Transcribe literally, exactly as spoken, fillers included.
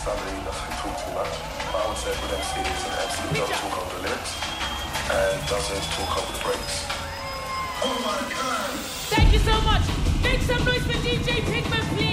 somebody who doesn't talk too much. But I would say a good M C is an M C who doesn't talk over the lyrics and doesn't talk over the breaks. Oh my God! Thank you so much. Make some noise for D J Pigman, please.